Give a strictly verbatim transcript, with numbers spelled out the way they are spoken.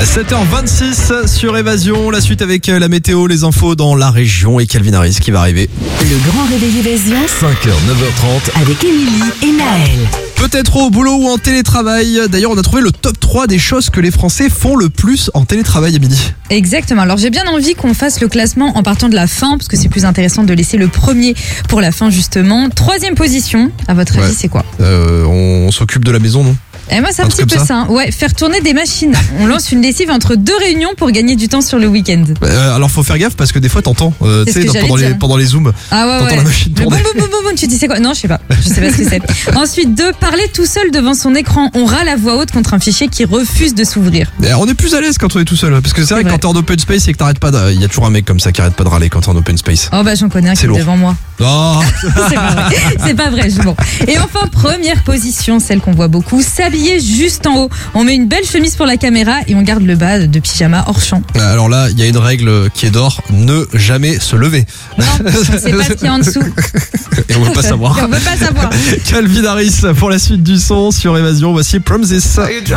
sept heures vingt-six sur Évasion, la suite avec la météo, les infos dans la région et Calvin Harris qui va arriver. Le grand réveil Évasion, cinq heures, neuf heures trente. avec Émilie et Naël. Peut-être au boulot ou en télétravail. D'ailleurs, on a trouvé le top trois des choses que les Français font le plus en télétravail à midi. Exactement. Alors j'ai bien envie qu'on fasse le classement en partant de la fin, parce que c'est plus intéressant de laisser le premier pour la fin justement. Troisième position, à votre avis, Ouais. c'est quoi? Euh, on s'occupe de la maison, non? Et moi, c'est un, Un petit truc peu comme ça. hein. Ouais, faire tourner des machines. On lance une lessive entre deux réunions pour gagner du temps sur le week-end. Euh, alors faut faire gaffe parce que des fois t'entends, euh, tu C'est sais, ce que dans- pendant j'allais les, dire. pendant les zooms, Ah ouais, t'entends ouais. la machine Le boum, tourner. boum, boum, boum, boum, tu dis c'est quoi? Non, je sais pas. Je sais pas ce que c'est. Ensuite, deux, parler tout seul devant son écran. On râle à voix haute contre un fichier qui refuse de s'ouvrir. Mais on est plus à l'aise quand on est tout seul, parce que c'est vrai C'est que vrai. quand t'es en open space et que t'arrêtes pas, de- il y a toujours un mec comme ça qui arrête pas de râler quand t'es en open space. Oh bah j'en connais un qui C'est est lourd. devant moi. Oh, C'est pas vrai. C'est pas vrai. je- Bon. Et enfin, première position, celle qu'on voit beaucoup, s'habiller juste en haut. On met une belle chemise pour la caméra et on garde le bas de pyjama hors champ. alors là, il y a une règle qui est d'or, ne jamais se lever. Non, on sait pas ce qu'il y a en dessous. Et on veut pas savoir. Et on veut pas savoir. Calvin Harris pour la suite du son sur Évasion, voici Promises.